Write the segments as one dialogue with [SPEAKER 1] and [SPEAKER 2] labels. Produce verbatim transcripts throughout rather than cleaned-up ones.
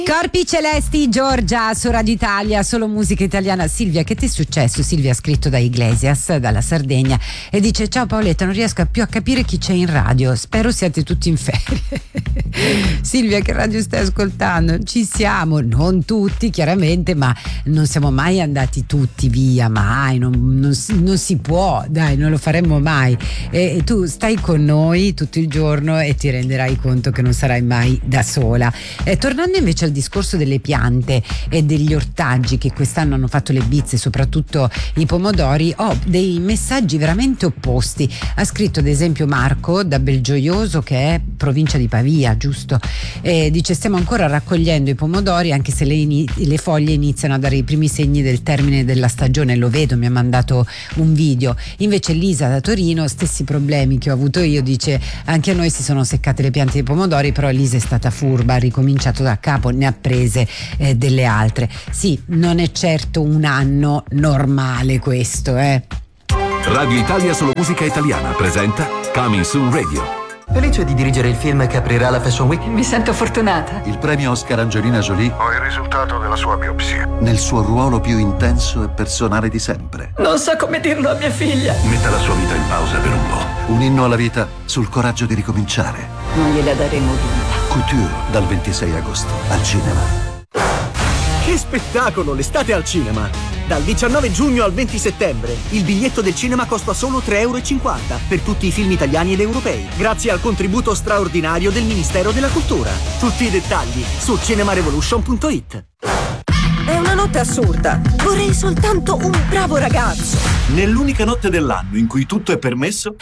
[SPEAKER 1] Corpi Celesti, Giorgia su Radio Italia, solo musica italiana. Silvia, che ti è successo? Silvia ha scritto da Iglesias, dalla Sardegna, e dice: ciao Paoletta, non riesco più a capire chi c'è in radio, spero siate tutti in ferie. Silvia, che radio stai ascoltando? Ci siamo, non tutti chiaramente, ma non siamo mai andati tutti via, mai, non, non, non si può, dai, non lo faremmo mai. E, e tu stai con noi tutto il giorno e ti renderai conto che non sarai mai da sola. E tornando invece al discorso delle piante e degli ortaggi che quest'anno hanno fatto le bizze, soprattutto i pomodori, ho dei messaggi veramente opposti. Ha scritto ad esempio Marco da Belgioioso, che è provincia di Pavia, giusto? E dice: stiamo ancora raccogliendo i pomodori, anche se le, ini- le foglie iniziano a dare i primi segni del termine della stagione, lo vedo, mi ha mandato un video. Invece Lisa da Torino, stessi problemi che ho avuto io, dice: anche a noi si sono seccate le piante di pomodori, però Lisa è stata furba, ha ricominciato da capo, ne ha prese eh, delle altre. Sì, non è certo un anno normale questo, eh.
[SPEAKER 2] Radio Italia Solo Musica Italiana presenta Coming Soon Radio.
[SPEAKER 3] Felice di dirigere il film che aprirà la Fashion Week.
[SPEAKER 4] Mi sento fortunata.
[SPEAKER 5] Il premio Oscar Angelina Jolie.
[SPEAKER 6] Ho il risultato della sua biopsia.
[SPEAKER 5] Nel suo ruolo più intenso e personale di sempre.
[SPEAKER 4] Non so come dirlo a mia figlia.
[SPEAKER 6] Metta la sua vita in pausa per un po'.
[SPEAKER 5] Un inno alla vita sul coraggio di ricominciare.
[SPEAKER 4] Non gliela daremo vinta.
[SPEAKER 5] Couture, dal ventisei agosto al cinema.
[SPEAKER 7] Che spettacolo, l'estate al cinema! Dal diciannove giugno al venti settembre il biglietto del cinema costa solo tre euro e cinquanta per tutti i film italiani ed europei, grazie al contributo straordinario del Ministero della Cultura. Tutti i dettagli su cinemarevolution punto it.
[SPEAKER 8] È una notte assurda. Vorrei soltanto un bravo ragazzo.
[SPEAKER 9] Nell'unica notte dell'anno in cui tutto è permesso,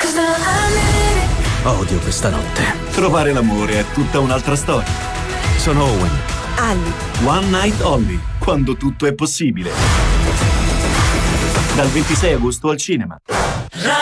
[SPEAKER 9] odio questa notte. Trovare l'amore è tutta un'altra storia. Sono Owen.
[SPEAKER 8] Ali.
[SPEAKER 9] One Night Only, quando tutto è possibile. Dal ventisei agosto al cinema.